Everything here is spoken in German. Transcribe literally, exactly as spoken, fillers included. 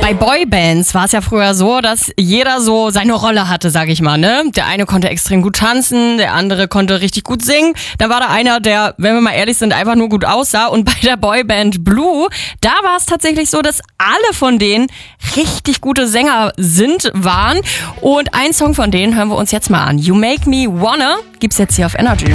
Bei Boybands war es ja früher so, dass jeder so seine Rolle hatte, sag ich mal, ne? Der eine konnte extrem gut tanzen, der andere konnte richtig gut singen. Dann war da einer, der, wenn wir mal ehrlich sind, einfach nur gut aussah. Und bei der Boyband Blue, da war es tatsächlich so, dass alle von denen richtig gute Sänger sind, waren. Und einen Song von denen hören wir uns jetzt mal an. You Make Me Wanna gibt's jetzt hier auf Energy.